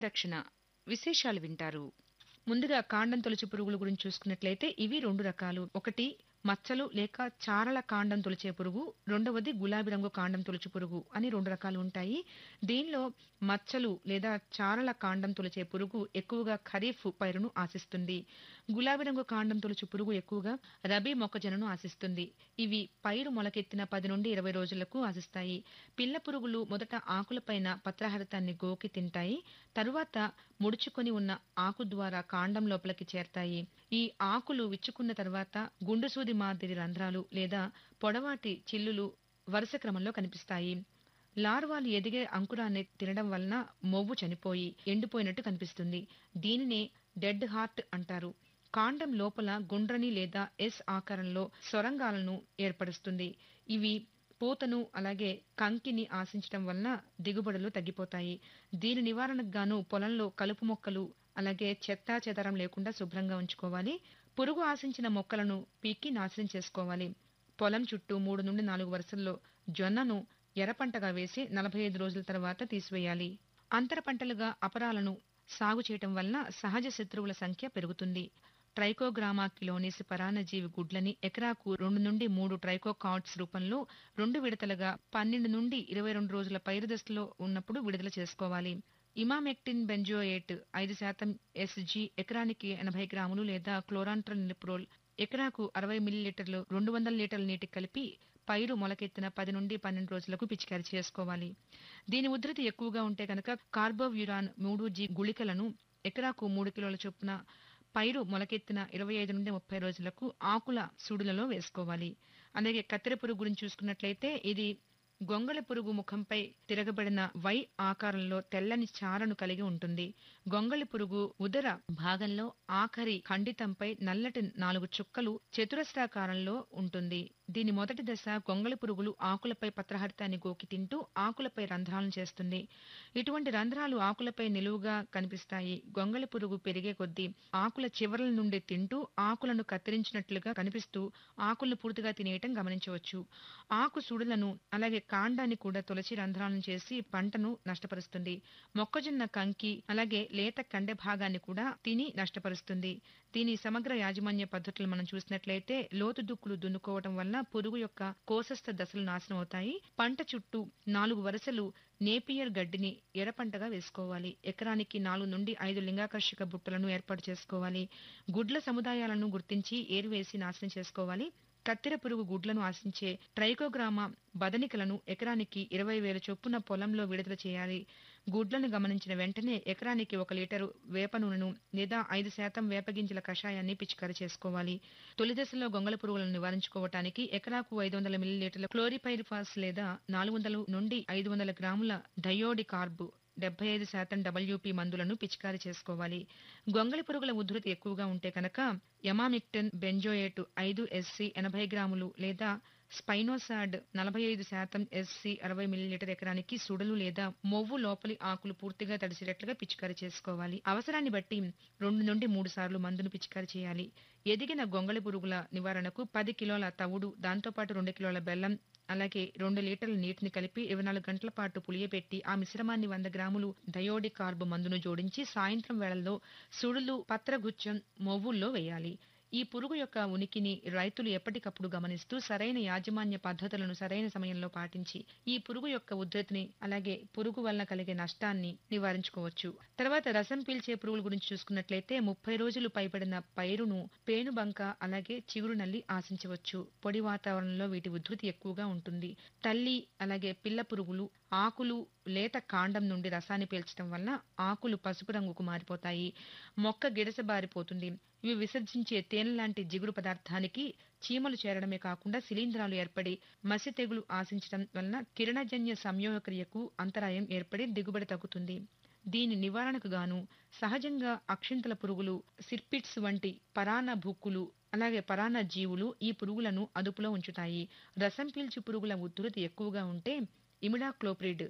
రక్షణ విశేషాలు వింటారు. ముందుగా కాండం తొలచు పురుగుల గురించి చూసుకున్నట్లయితే ఇవి 2 రకాలు. ఒకటి మచ్చలు లేక చారల కాండం తొలిచే పురుగు, రెండవది గులాబీ రంగు కాండం తొలచు పురుగు అని 2 రకాలు ఉంటాయి. దీనిలో మచ్చలు లేదా చారల కాండం తొలిచే పురుగు ఎక్కువగా ఖరీఫ్ పైరును ఆశిస్తుంది. గులాబీ రంగు కాండం తొలచు పురుగు ఎక్కువగా రబీ మొక్కజొన్నను ఆశిస్తుంది. ఇవి పైరు మొలకెత్తిన 10 నుండి 20 రోజులకు ఆశిస్తాయి. పిల్ల పురుగులు మొదట ఆకులపైన పత్రహరితాన్ని గోకి తింటాయి. తరువాత ముడుచుకొని ఉన్న ఆకు ద్వారా కాండం లోపలికి చేరతాయి. ఈ ఆకులు విచ్చుకున్న తర్వాత గుండు సూది మాదిరి రంధ్రాలు లేదా పొడవాటి చిల్లులు వరుస క్రమంలో కనిపిస్తాయి. లార్వాలు ఎదిగే అంకురాన్ని తినడం వలన మొవ్వు చనిపోయి ఎండిపోయినట్టు కనిపిస్తుంది. దీనినే డెడ్ హార్ట్ అంటారు. కాండం లోపల గుండ్రని లేదా ఎస్ ఆకారంలో సొరంగాలను ఏర్పరుస్తుంది. ఇవి పూతను అలాగే కంకిని ఆశించడం వలన దిగుబడులు తగ్గిపోతాయి. దీని నివారణకు గాను పొలంలో కలుపు మొక్కలు అలాగే చెత్తా చెదారం లేకుండా శుభ్రంగా ఉంచుకోవాలి. పురుగు ఆశించిన మొక్కలను పీకి నాశనం చేసుకోవాలి. పొలం చుట్టూ 3 నుండి 4 వరుసల్లో జొన్నను ఎర్రపంటగా వేసి 45 రోజుల తర్వాత తీసివేయాలి. అంతర పంటలుగా అపరాలను సాగు చేయటం వలన సహజ శత్రువుల సంఖ్య పెరుగుతుంది. ట్రైకోగ్రామా కిలోనిస్ పరాన్నజీవి గుడ్లని ఎకరాకు 2 నుండి 3 ట్రైకోకాట్స్ రూపంలో 2 విడతలుగా 12 నుండి 22 రోజుల పైరు దశలో ఉన్నప్పుడు విడుదల చేసుకోవాలి. ఇమామెక్టిన్ బెంజోయేట్ 5% ఎస్జీ ఎకరానికి 80 గ్రాములు లేదా క్లోరాంట్రన్ నిప్రోల్ ఎకరాకు 60 మిల్లీలీటర్లు 200 లీటర్ల నీటికి కలిపి పైరు మొలకెత్తిన 10 నుండి 12 రోజులకు పిచికారీ చేసుకోవాలి. దీని ఉధృతి ఎక్కువగా ఉంటే కనుక కార్బోవ్యురాన్ 3G గుళికలను ఎకరాకు 3 కిలోల చొప్పున పైరు మొలకెత్తిన 25 నుండి 30 రోజులకు ఆకుల సుడులలో వేసుకోవాలి. అలాగే కత్తెర పురుగు గురించి చూసుకున్నట్లయితే ఇది గొంగళి పురుగు ముఖంపై తిరగబడిన వై ఆకారంలో తెల్లని చారను కలిగి ఉంటుంది. గొంగళి పురుగు ఉదర భాగంలో ఆఖరి ఖండితంపై నల్లటి 4 చుక్కలు చతురస్రాకారంలో ఉంటుంది. దీని మొదటి దశ గొంగళి పురుగులు ఆకులపై పత్రహరితాన్ని గోకి తింటూ ఆకులపై రంధ్రాలను చేస్తుంది. ఇటువంటి రంధ్రాలు ఆకులపై నిలువుగా కనిపిస్తాయి. గొంగళి పురుగు పెరిగే కొద్దీ ఆకుల చివర్ల నుండి తింటూ ఆకులను కత్తిరించినట్లుగా కనిపిస్తూ ఆకులను పూర్తిగా తినేయటం గమనించవచ్చు. ఆకు సుడులను అలాగే కాండాన్ని కూడా తొలచి రంధ్రాలను చేసి పంటను నష్టపరుస్తుంది. మొక్కజొన్న కంకి అలాగే లేత కండె భాగాన్ని కూడా తిని నష్టపరుస్తుంది. దీని సమగ్ర యాజమాన్య పద్ధతులు మనం చూసినట్లయితే లోతు దుక్కులు దున్నుకోవటం వలన పురుగు యొక్క కోశస్థ దశలు నాశనం అవుతాయి. పంట చుట్టూ 4 వరుసలు నేపియర్ గడ్డిని ఎర్రపంటగా వేసుకోవాలి. ఎకరానికి 4 నుండి 5 లింగాకర్షక బుట్టలను ఏర్పాటు చేసుకోవాలి. గుడ్ల సముదాయాలను గుర్తించి ఏరివేసి నాశనం చేసుకోవాలి. కత్తెర పురుగు గుడ్లను ఆశించే ట్రైకోగ్రామా బదనికలను ఎకరానికి 20,000 చొప్పున పొలంలో విడుదల చేయాలి. గుడ్లను గమనించిన వెంటనే ఎకరానికి 1 లీటరు వేప నూనెను లేదా 5% వేపగింజల కషాయాన్ని పిచికారీ చేసుకోవాలి. తొలి దశలో గొంగళి పురుగులను నివారించుకోవటానికి ఎకరాకు 500 మిల్లీలీటర్ల క్లోరిపైరిఫాస్ లేదా 400 నుండి 500 గ్రాముల డయోడి కార్బ్ 75% WP మందులను పిచికారీ చేసుకోవాలి. గొంగళి పురుగుల ఉధృతి ఎక్కువగా ఉంటే కనుక ఎమామిక్టిన్ బెంజోయేట్ 5SC 80 గ్రాములు లేదా స్పైనోసాడ్ 45% SC 60 మిల్లీలీటర్ ఎకరానికి సుడలు లేదా మొవ్వు లోపలి ఆకులు పూర్తిగా తడిసేటట్లుగా పిచికారీ చేసుకోవాలి. అవసరాన్ని బట్టి 2 నుండి 3 సార్లు మందును పిచికారీ చేయాలి. ఎదిగిన గొంగళి పురుగుల నివారణకు 10 కిలోల తవుడు, దాంతోపాటు 2 కిలోల బెల్లం అలాగే 2 లీటర్ల నీటిని కలిపి 24 గంటల పాటు పులియబెట్టి ఆ మిశ్రమాన్ని 100 గ్రాములు డయోడి కార్బ్ మందును జోడించి సాయంత్రం వేళల్లో సుడులు, పత్రగుచ్చం, మొవ్వుల్లో వేయాలి. ఈ పురుగు యొక్క ఉనికిని రైతులు ఎప్పటికప్పుడు గమనిస్తూ సరైన యాజమాన్య పద్ధతులను సరైన సమయంలో పాటించి ఈ పురుగు యొక్క ఉధృతిని అలాగే పురుగు వలన కలిగే నష్టాన్ని నివారించుకోవచ్చు. తర్వాత రసం పీల్చే పురుగుల గురించి చూసుకున్నట్లయితే 30 రోజులు పైబడిన పైరును పేనుబంక అలాగే చిగురు నల్లి ఆశించవచ్చు. పొడి వాతావరణంలో వీటి ఉధృతి ఎక్కువగా ఉంటుంది. తల్లి అలాగే పిల్ల పురుగులు ఆకులు లేత కాండం నుండి రసాన్ని పీల్చడం వలన ఆకులు పసుపు రంగుకు మారిపోతాయి. మొక్క గిడసబారిపోతుంది. ఇవి విసర్జించే తేనె లాంటి జిగురు పదార్థానికి చీమలు చేరడమే కాకుండా శిలీంధ్రాలు ఏర్పడి మసి తెగులు ఆశించడం వలన కిరణజన్య సంయోగక్రియకు అంతరాయం ఏర్పడి దిగుబడి తగ్గుతుంది. దీని నివారణకు గాను సహజంగా అక్షింతల పురుగులు, సిర్పిట్స్ వంటి పరాన్న భుక్కులు అలాగే పరాన్న జీవులు ఈ పురుగులను అదుపులో ఉంచుతాయి. రసం పీల్చు పురుగుల ఉధృతి ఎక్కువగా ఉంటే ఇమిడాక్లోప్రిడ్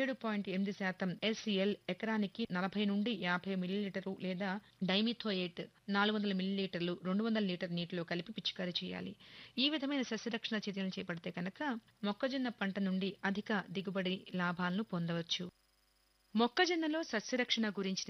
17.8% SCL ఎకరానికి 40 నుండి 50 మిల్లీలీటరు లేదా డైమిథోయేట్ 400 మిల్లీలీటర్లు 200 లీటర్ నీటిలో కలిపి పిచికారీ చేయాలి. ఈ విధమైన సస్యరక్షణ చర్యలను చేపడితే కనుక మొక్కజొన్న పంట నుండి అధిక దిగుబడి లాభాలను పొందవచ్చు. మొక్కజొన్నలో సస్యరక్షణ గురించిన